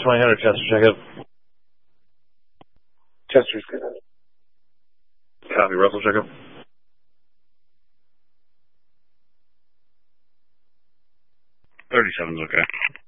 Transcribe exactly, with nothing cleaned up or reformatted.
my head or Chester, check it. Chester's good. Copy, Russell, check it. thirty-seven's okay.